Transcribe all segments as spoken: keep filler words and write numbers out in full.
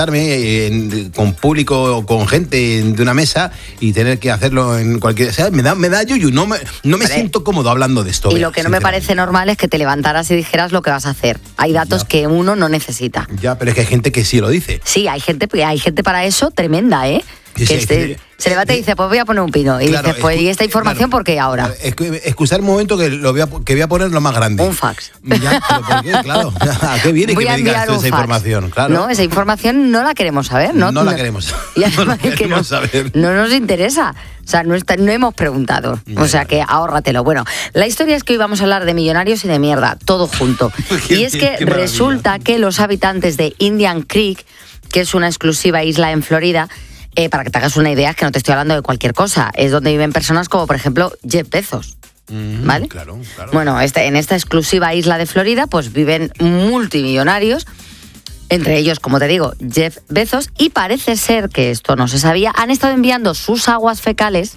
con público o con gente de una mesa y tener que hacerlo en cualquier... ¿sabes? Me da, me da yuyu, no me, no me siento cómodo hablando de esto. Y lo que no me parece normal es que te levantaras y dijeras lo que vas a hacer. Hay datos ya. que uno no necesita. Ya, pero es que hay gente que sí lo dice. Sí, hay gente, hay gente para eso tremenda, ¿eh? Sí, que sí, este, sí, se levanta y dice, pues voy a poner un pino. Y claro, dices, pues, escu- ¿y esta información claro, por qué ahora? Claro, excusar un momento que, lo voy a, que voy a poner lo más grande. Un fax. Ya, pero ¿por qué? Claro. ¿A qué viene voy que me digas toda esa fax. información? Claro. No, esa información no la queremos saber. No, no, no la no, queremos, y no la que queremos no, saber. No nos interesa. O sea, no, está, no hemos preguntado. O sea, que ahórratelo. Bueno, la historia es que hoy vamos a hablar de millonarios y de mierda, todo junto. Y es que resulta que los habitantes de Indian Creek, que es una exclusiva isla en Florida, Eh, para que te hagas una idea, es que no te estoy hablando de cualquier cosa. Es donde viven personas como, por ejemplo, Jeff Bezos. Mm, ¿Vale? Claro, claro. Bueno, este, en esta exclusiva isla de Florida, pues viven multimillonarios, entre ellos, como te digo, Jeff Bezos, y parece ser que esto no se sabía, han estado enviando sus aguas fecales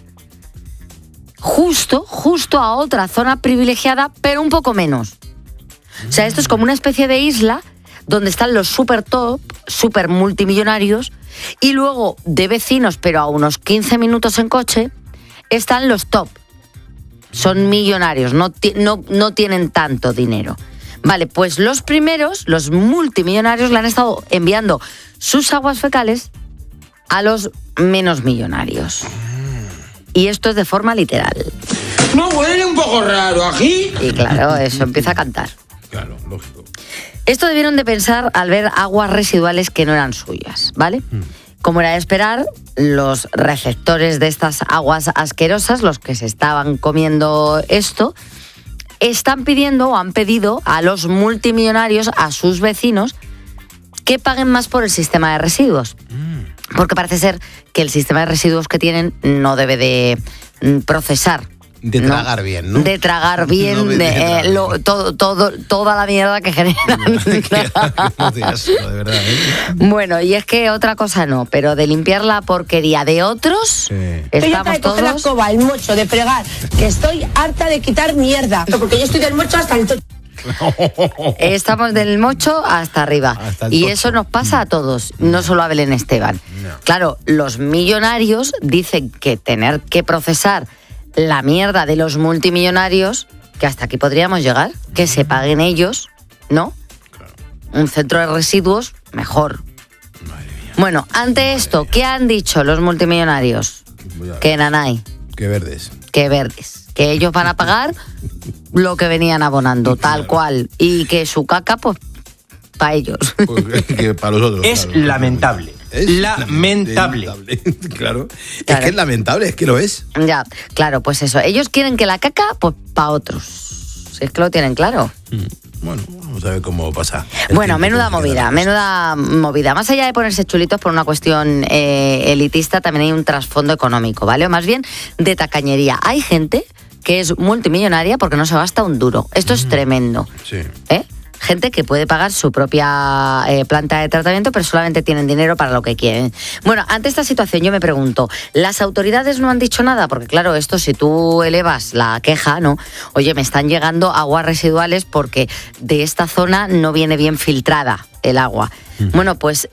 justo, justo a otra zona privilegiada, pero un poco menos. O sea, esto es como una especie de isla donde están los super top, super multimillonarios, y luego de vecinos, pero a unos quince minutos en coche, están los top. Son millonarios, no, no, no tienen tanto dinero. Vale, pues los primeros, los multimillonarios, le han estado enviando sus aguas fecales a los menos millonarios. Y esto es de forma literal. ¿No huele un poco raro aquí? Y claro, eso empieza a cantar. Claro, lógico. Esto debieron de pensar al ver aguas residuales que no eran suyas, ¿vale? Mm. Como era de esperar, los receptores de estas aguas asquerosas, los que se estaban comiendo esto, están pidiendo o han pedido a los multimillonarios, a sus vecinos, que paguen más por el sistema de residuos. Mm. Porque parece ser que el sistema de residuos que tienen no debe de procesar. De tragar ¿no? bien, ¿no? De tragar bien, no, de, de tragar eh, lo, bien. Todo, todo, toda la mierda que generan. Qué asco, de verdad, ¿eh? Bueno, y es que otra cosa no, pero de limpiar la porquería de otros, sí. Estamos de todos... coger la escoba, el mocho, de fregar, que estoy harta de quitar mierda, porque yo estoy del mocho hasta el... To- Estamos del mocho hasta arriba. Hasta y tocho. Eso nos pasa a todos, no solo a Belén Esteban. No. Claro, los millonarios dicen que tener que procesar la mierda de los multimillonarios, que hasta aquí podríamos llegar, que se paguen ellos, ¿no? Claro. Un centro de residuos, mejor. Madre mía. Bueno, ante Madre esto, mía. ¿Qué han dicho los multimillonarios? Que nanay. Que verdes. Que verdes. Que ellos van a pagar lo que venían abonando, tal claro. cual. Y que su caca, pues, para ellos. Pues, que para los otros. Es claro. lamentable. Es lamentable. lamentable. Claro. claro. Es que es lamentable, es que lo es. Ya, claro, pues eso. Ellos quieren que la caca, pues para otros. Si es que lo tienen claro. Bueno, vamos a ver cómo pasa. Bueno, menuda movida, menuda movida. Más allá de ponerse chulitos por una cuestión eh, elitista, también hay un trasfondo económico, ¿vale? O más bien de tacañería. Hay gente que es multimillonaria porque no se gasta un duro. Esto mm. es tremendo. Sí. ¿Eh? Gente que puede pagar su propia eh, planta de tratamiento, pero solamente tienen dinero para lo que quieren. Bueno, ante esta situación yo me pregunto, ¿las autoridades no han dicho nada? Porque claro, esto si tú elevas la queja, ¿no? Oye, me están llegando aguas residuales porque de esta zona no viene bien filtrada el agua. Mm. Bueno, pues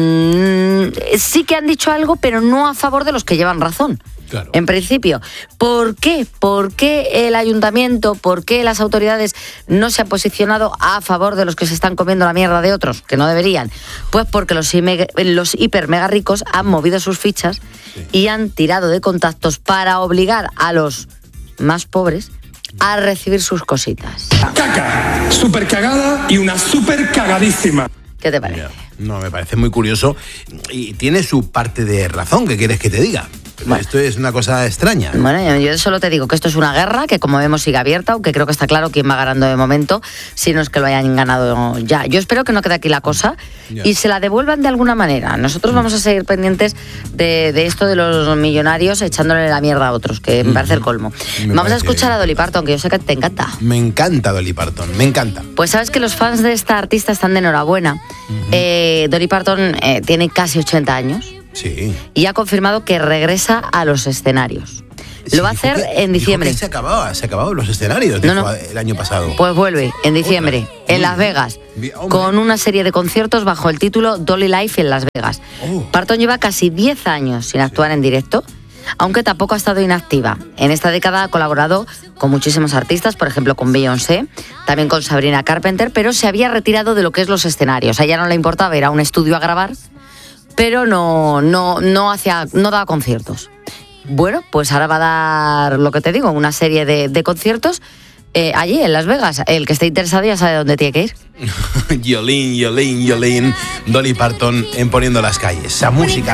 mmm, sí que han dicho algo, pero no a favor de los que llevan razón. Claro. En principio, ¿por qué? ¿Por qué el ayuntamiento, por qué las autoridades no se han posicionado a favor de los que se están comiendo la mierda de otros, que no deberían? Pues porque los, los hiper mega ricos han movido sus fichas sí. y han tirado de contactos para obligar a los más pobres a recibir sus cositas. Caca, súper cagada y una súper cagadísima. ¿Qué te parece? No, me parece muy curioso y tiene su parte de razón, ¿qué quieres que te diga? Bueno. Esto es una cosa extraña. Bueno, yo solo te digo que esto es una guerra que, como vemos, sigue abierta, aunque creo que está claro quién va ganando de momento, si no es que lo hayan ganado ya. Yo espero que no quede aquí la cosa ya. y se la devuelvan de alguna manera. Nosotros vamos a seguir pendientes de, de esto de los millonarios echándole la mierda a otros, que me parece el colmo. Me vamos a escuchar a Dolly Parton, que yo sé que te encanta. Me encanta Dolly Parton, me encanta. Pues sabes que los fans de esta artista están de enhorabuena. Uh-huh. eh, Dolly Parton eh, tiene casi ochenta años. Sí. Y ha confirmado que regresa a los escenarios. Lo va a hacer que, en diciembre. Se acababa, se acababan los escenarios no, no. el año pasado. Pues vuelve en diciembre, Otra. en Las Vegas, Bien, con una serie de conciertos bajo el título Dolly Life en Las Vegas. Oh. Parton lleva casi diez años sin actuar en directo, aunque tampoco ha estado inactiva. En esta década ha colaborado con muchísimos artistas, por ejemplo con Beyoncé, también con Sabrina Carpenter, pero se había retirado de lo que es los escenarios. A ella no le importaba ir a un estudio a grabar, pero no, no, no, hacía, no daba conciertos. Bueno, pues ahora va a dar, lo que te digo, una serie de, de conciertos eh, allí en Las Vegas. El que esté interesado ya sabe dónde tiene que ir. Yolín, Yolín, Yolín, Dolly Parton en Poniendo las Calles. Esa música